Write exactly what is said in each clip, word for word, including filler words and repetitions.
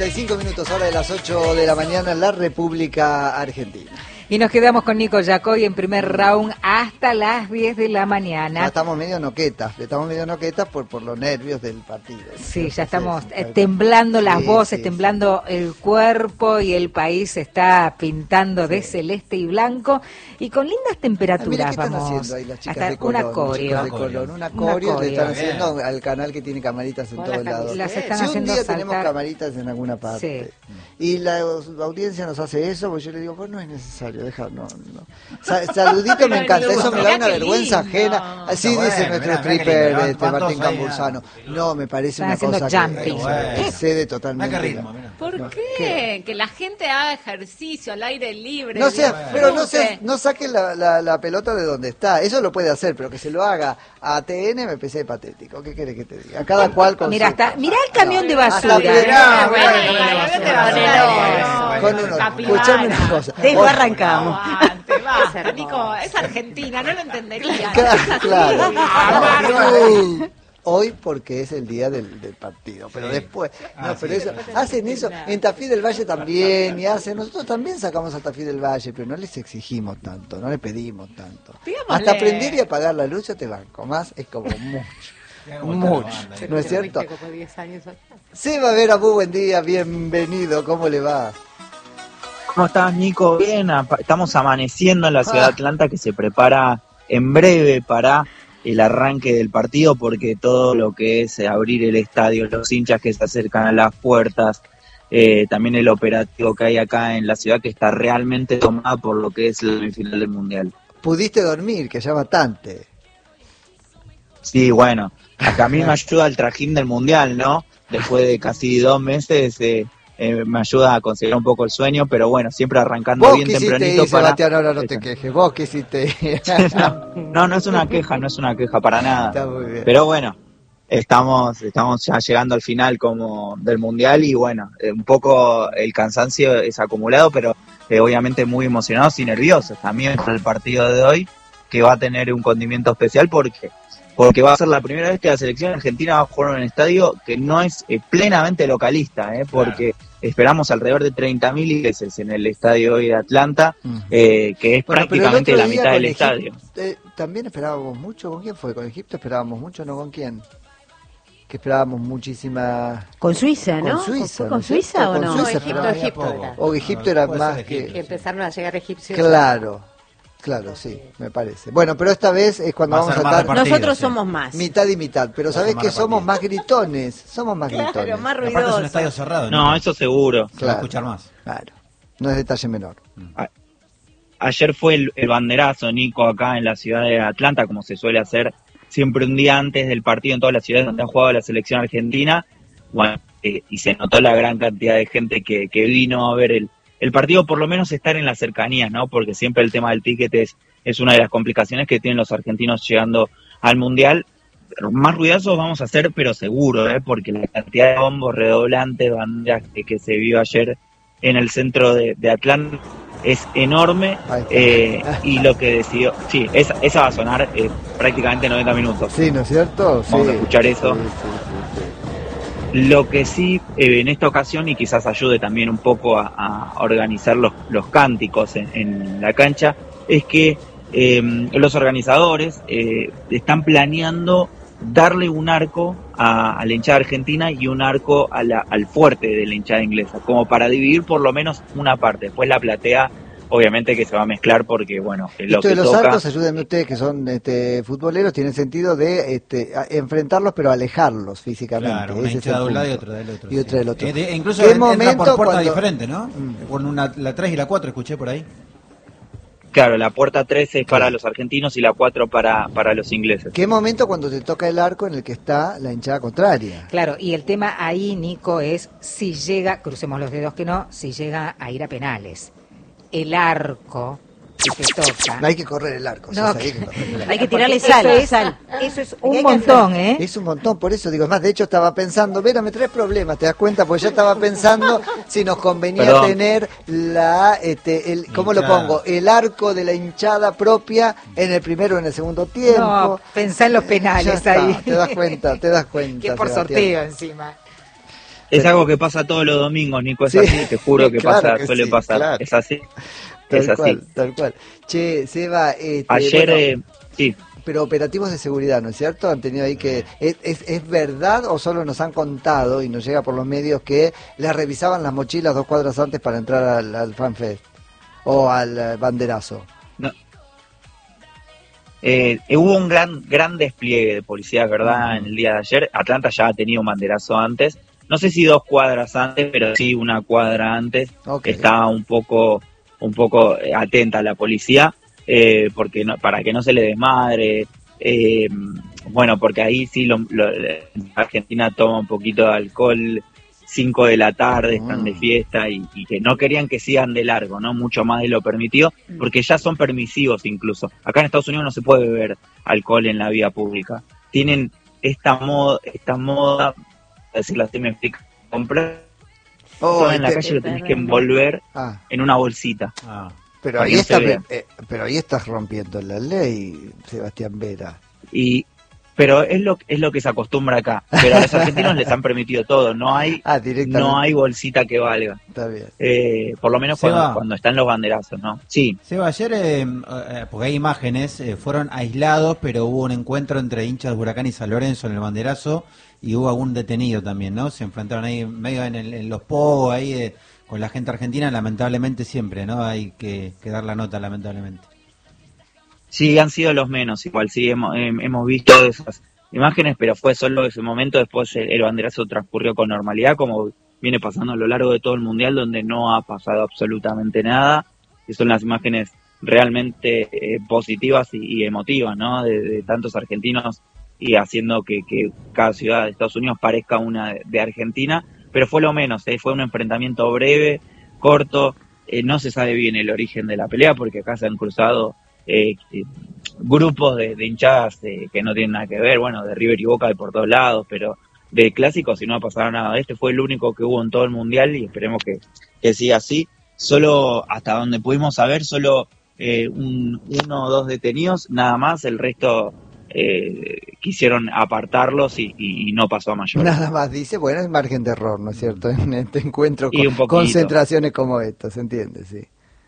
Cinco minutos, hora de las ocho de la mañana en la República Argentina. Y nos quedamos con Nico Yacoy en primer round hasta las diez de la mañana. Ya estamos medio noquetas, estamos medio noquetas por, por los nervios del partido. Sí, ya estamos sí, temblando las sí, voces, sí, temblando sí. el cuerpo y el país se está pintando sí. de celeste y blanco y con lindas temperaturas. Ah, mira, ¿qué están vamos haciendo ahí las chicas hasta de Colón? Una coreo. De Colón, una coreo le están haciendo al canal que tiene camaritas en Hola, todos lados. Las están si un haciendo día saltar. tenemos camaritas en alguna parte sí. y la, la audiencia nos hace eso, pues yo le digo, pues no es necesario, deja, no, no. Sa saludito me encanta, eso me da una vergüenza ajena. Así bueno, dice nuestro stripper este, Martín Cambursano. No, me parece una cosa que excede totalmente. ¿Por no, qué? ¿qué? Que la gente haga ejercicio al aire libre. No sé, pero no sé, no saque la, la, la pelota de donde está. Eso lo puede hacer, pero que se lo haga a T N me parece patético. ¿Qué querés que te diga? Cada cual con Mira, su... hasta, mirá el camión no, de basura. Mirá, bueno, el camión de basura. Con uno, escuchame una cosa. Desbarrancamos. Basta, Nico, es Argentina, no lo entendería. Claro, claro. No, hoy porque es el día del, del partido, pero sí. después, no, ah, pero sí, eso, hacen eso, en Tafí del Valle también, y hacen, nosotros también sacamos a Tafí del Valle, pero no les exigimos tanto, no les pedimos tanto. Dígamosle. Hasta aprender y apagar la luz, yo te banco, más es como mucho. Mucho, ¿no es cierto? Sí, va a ver, Abu, buen día, bienvenido, ¿cómo le va? ¿Cómo estás, Nico? Bien, estamos amaneciendo en la ciudad de Atlanta que se prepara en breve para el arranque del partido porque todo lo que es abrir el estadio, los hinchas que se acercan a las puertas, eh, también el operativo que hay acá en la ciudad que está realmente tomada por lo que es la semifinal del Mundial. ¿Pudiste dormir? Que ya bastante. Sí, bueno, acá a mí me ayuda el trajín del Mundial, ¿no? Después de casi dos meses... Eh, Eh, me ayuda a conseguir un poco el sueño, pero bueno, siempre arrancando ¿Vos bien qué tempranito hiciste, para... Sebastián, ahora no te quejes, vos qué hiciste. no, no, no es una queja, no es una queja para nada. Está muy bien. Pero bueno, estamos estamos ya llegando al final como del Mundial y bueno, eh, un poco el cansancio es acumulado, pero eh, obviamente muy emocionados y nerviosos también por el partido de hoy, que va a tener un condimento especial porque... porque va a ser la primera vez que la selección argentina va a jugar en un estadio que no es eh, plenamente localista, eh, porque claro. esperamos alrededor de treinta mil ingleses en el estadio hoy de Atlanta, uh-huh. eh, que es bueno, prácticamente la mitad del Egipto, estadio. Eh, también esperábamos mucho, ¿con quién fue? ¿Con Egipto esperábamos mucho, no con quién? Que esperábamos muchísima... Con Suiza, ¿no? ¿Con Suiza, ¿Con, ¿con Suiza o no? Con Suiza, Egipto, Egipto era. O Egipto era más que... Que empezaron a llegar egipcios. Claro. Claro, sí, me parece. Bueno, pero esta vez es cuando Va vamos a estar... Nosotros sí. somos más. Mitad y mitad, pero ¿sabés que somos más gritones? Somos más claro, gritones. más ruidosos. Aparte es un estadio cerrado. No, no eso seguro. Claro, se va a escuchar más. Claro, no es detalle menor. A Ayer fue el, el banderazo, Nico, acá en la ciudad de Atlanta, como se suele hacer siempre un día antes del partido en todas las ciudades donde ha jugado la selección argentina. Bueno, eh, y se notó la gran cantidad de gente que, que vino a ver el, el partido, por lo menos estar en las cercanías, ¿no? Porque siempre el tema del ticket es... es una de las complicaciones que tienen los argentinos llegando al Mundial. Más ruidosos vamos a hacer, pero seguro, ¿eh? Porque la cantidad de bombos, redoblantes, banderas que, que se vio ayer en el centro de, de Atlanta es enorme. Eh, y lo que decidió... Sí, esa, esa va a sonar eh, prácticamente noventa minutos. Sí, ¿no es cierto? Vamos sí, a escuchar eso. Sí, sí, sí, sí. Lo que sí, eh, en esta ocasión, y quizás ayude también un poco a, a organizar los, los cánticos en, en la cancha, es que Eh, los organizadores eh, están planeando darle un arco a, a la hinchada argentina y un arco a la, al fuerte de la hinchada inglesa, como para dividir por lo menos una parte. Después la platea, obviamente que se va a mezclar porque, bueno, lo Esto que de los toca... arcos, ayúdenme ustedes que son este, futboleros, tiene sentido de este, enfrentarlos pero alejarlos físicamente. Claro, una hinchada de un lado y otra del otro. Y otra del otro. Eh, de, incluso ¿Qué entra momento por puertas cuando... diferentes, ¿no? Mm. Por una, la tres y la cuatro escuché por ahí. Claro, la puerta tres es para los argentinos y la cuatro para, para los ingleses. ¿Qué momento cuando te toca el arco en el que está la hinchada contraria? Claro, y el tema ahí, Nico, es si llega, crucemos los dedos que no, si llega a ir a penales. El arco que te toca... No hay que correr el arco. No, sí, hay, que correr el arco. Hay que tirarle sal. Eso es, sal. Eso es un montón, ¿eh? Es un montón, por eso digo, es más, de hecho estaba pensando, Vera, me traes problemas, ¿te das cuenta? Porque yo estaba pensando si nos convenía Perdón. tener la, este, el, ¿cómo hinchada. lo pongo? El arco de la hinchada propia en el primero o en el segundo tiempo. No, pensá en los penales ya ahí. Está, te das cuenta, te das cuenta. Que por Sebastián. sorteo encima. Es algo que pasa todos los domingos, Nico, es Sí, así, te juro que claro pasa, que suele sí, pasar, claro. es así, Tal es así. cual, tal cual. Che, Seba, este, Ayer, bueno, eh, sí, pero operativos de seguridad, ¿no es cierto? Han tenido ahí que... ¿Es, es, es verdad o solo nos han contado y nos llega por los medios que les revisaban las mochilas dos cuadras antes para entrar al, al FanFest o al eh, banderazo? no, eh, hubo un gran gran despliegue de policía, ¿verdad? En el día de ayer, Atlanta ya ha tenido un banderazo antes, no sé si dos cuadras antes, pero sí una cuadra antes, Ok. estaba un poco, un poco eh, atenta la policía, eh, porque no, para que no se le desmadre, eh, bueno, porque ahí sí lo, lo- Argentina toma un poquito de alcohol, cinco de la tarde, están de Mm. fiesta y, y que no querían que sigan de largo, ¿no? Mucho más de lo permitido, porque ya son permisivos incluso. Acá en Estados Unidos no se puede beber alcohol en la vía pública. Tienen esta moda, esta moda, a decirlo así, me explico, comprar Oh, todo en la te- calle lo tenés que envolver Ah, en una bolsita. Ah. pero para ahí, que no está, se vea. eh, pero ahí estás rompiendo la ley, Sebastián Vera. Y pero es lo es lo que se acostumbra acá. Pero a los argentinos les han permitido todo. No hay Ah, directamente. no hay bolsita que valga. Está bien. Eh, por lo menos Seba. cuando, cuando están los banderazos, ¿no? Sí. Seba, ayer, eh, eh, porque hay imágenes, eh, fueron aislados, pero hubo un encuentro entre hinchas de Huracán y San Lorenzo en el banderazo y hubo algún detenido también, ¿no? Se enfrentaron ahí medio en, el- en los pogos ahí eh, con la gente argentina, lamentablemente siempre, ¿no? Hay que, que dar la nota, lamentablemente. Sí, han sido los menos, igual sí, hemos, hem- hemos visto esas imágenes, pero fue solo ese momento, después el, el banderazo transcurrió con normalidad, como viene pasando a lo largo de todo el Mundial, donde no ha pasado absolutamente nada, y son las imágenes realmente eh, positivas y, y emotivas, ¿no? De, de tantos argentinos y haciendo que, que cada ciudad de Estados Unidos parezca una de, de Argentina, pero fue lo menos, ¿eh? Fue un enfrentamiento breve, corto, eh, no se sabe bien el origen de la pelea, porque acá se han cruzado eh, eh, grupos de, de hinchadas eh, que no tienen nada que ver, bueno, de River y Boca de por todos lados, pero de clásicos si no ha pasado nada. Este fue el único que hubo en todo el Mundial y esperemos que, que siga así. Solo, hasta donde pudimos saber, solo eh, un, uno o dos detenidos, nada más, el resto eh, quisieron apartarlos y, y, y no pasó a mayor. Nada más dice, bueno, es margen de error, ¿no es cierto? En este encuentro Y con un poquito. concentraciones como esta, ¿se entiende? Sí.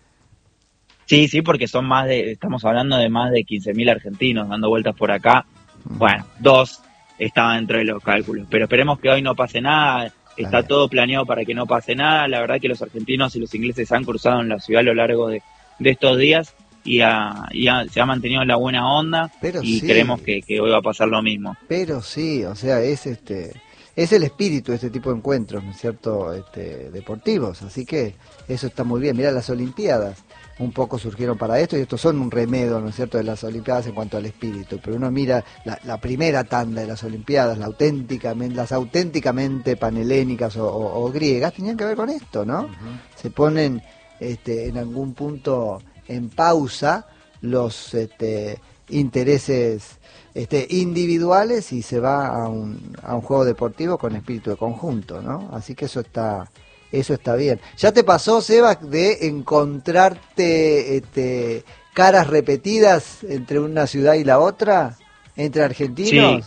Sí, sí, porque son más de, estamos hablando de más de quince mil argentinos dando vueltas por acá. Bueno, dos estaban dentro de los cálculos, pero esperemos que hoy no pase nada. Está bien. todo planeado para que no pase nada. La verdad que los argentinos y los ingleses han cruzado en la ciudad a lo largo de, de estos días y, ha- y ha- se ha mantenido la buena onda Pero y sí. creemos que, que hoy va a pasar lo mismo. Pero sí, o sea, es este es el espíritu de este tipo de encuentros, ¿no es cierto? Este, deportivos, así que eso está muy bien. Mira, las Olimpiadas un poco surgieron para esto y estos son un remedio, ¿no es cierto?, de las Olimpiadas en cuanto al espíritu. Pero uno mira la, la primera tanda de las Olimpiadas, la auténticamente, las auténticamente panhelénicas o, o- o griegas, tenían que ver con esto, ¿no? Se ponen este, en algún punto en pausa los este, intereses este, individuales y se va a un, a un juego deportivo con espíritu de conjunto, ¿no? Así que eso está eso está bien. ¿Ya te pasó, Seba, de encontrarte este, caras repetidas entre una ciudad y la otra? ¿Entre argentinos?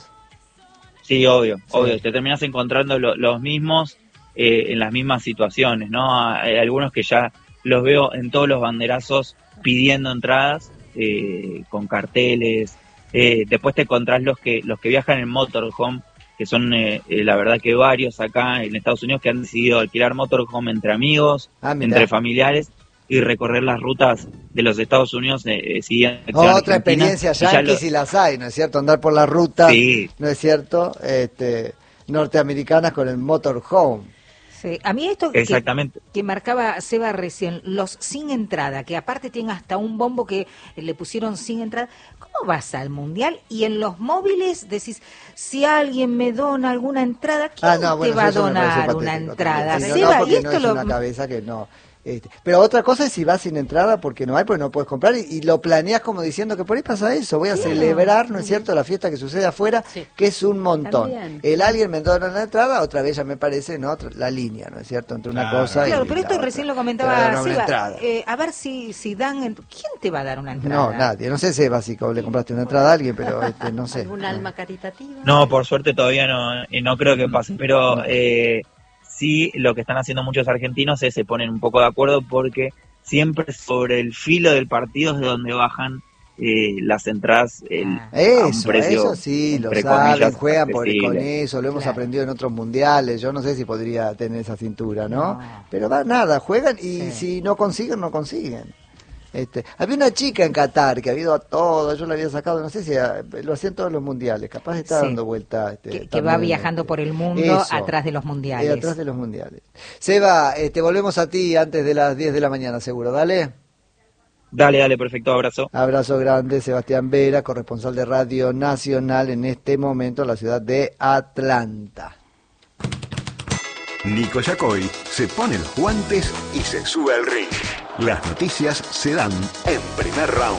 Sí, obvio, Sí. obvio. Te terminas encontrando lo- los mismos eh, en las mismas situaciones, ¿no? Hay algunos que ya los veo en todos los banderazos pidiendo entradas eh, con carteles. Eh, después te encontrás los que los que viajan en motorhome, que son eh, eh, la verdad que varios acá en Estados Unidos que han decidido alquilar motorhome entre amigos, Ah, mirá. entre familiares y recorrer las rutas de los Estados Unidos eh, eh, siguiendo Otra Argentina. experiencia Y ya yankee lo- si las hay, ¿no es cierto? Andar por la ruta, Sí. ¿no es cierto? Este, norteamericanas con el motorhome. Sí, a mí esto que, Exactamente. que marcaba Seba recién, los sin entrada, que aparte tienen hasta un bombo que le pusieron sin entrada. ¿Cómo vas al Mundial? Y en los móviles decís, si alguien me dona alguna entrada, ¿quién Ah, no, bueno, te va a eso me pareció donar una patético entrada? también. Sí, no, Seba, no, porque y esto no es lo... una cabeza que no. Este, pero otra cosa es si vas sin entrada porque no hay, porque no puedes comprar y, y lo planeas como diciendo que por ahí pasa eso, voy a Claro. celebrar, ¿no es cierto?, la fiesta que sucede afuera, Sí. que es un montón. También. El alguien me dona la entrada, otra vez ya me parece, ¿no?, Otra- la línea, ¿no es cierto?, entre una Claro. cosa y Claro, pero la esto otra. recién lo Te va a comentaba dar una Seba. entrada. Eh, a ver si, si dan... en- ¿Quién te va a dar una entrada? No, nadie, no sé si básico le compraste una entrada a alguien, pero este, no sé. ¿Algún alma caritativa? No, por suerte todavía no, y no creo que pase, pero eh, sí, lo que están haciendo muchos argentinos es se ponen un poco de acuerdo porque siempre sobre el filo del partido es de donde bajan eh, las entradas el, Ah. a un Eso, precio, eso sí, lo entre saben, comillas, juegan por, accesible. con eso, lo hemos Claro. aprendido en otros mundiales, yo no sé si podría tener esa cintura, ¿no? No. Pero va, nada, juegan y Sí. si no consiguen, no consiguen. Este, había una chica en Qatar que ha ido a todo, yo la había sacado, no sé si a- lo hacía en todos los mundiales, capaz está Sí. dando vuelta. Este, Que, que también va en viajando este. por el mundo Eso. atrás de los mundiales. Eh, atrás de los mundiales. Seba, este, volvemos a ti antes de las diez de la mañana, seguro, dale. Dale, dale, perfecto, abrazo. Abrazo grande, Sebastián Vera, corresponsal de Radio Nacional en este momento en la ciudad de Atlanta. Nico Yacoy se pone los guantes y se sube al ring. Las noticias se dan en primer round.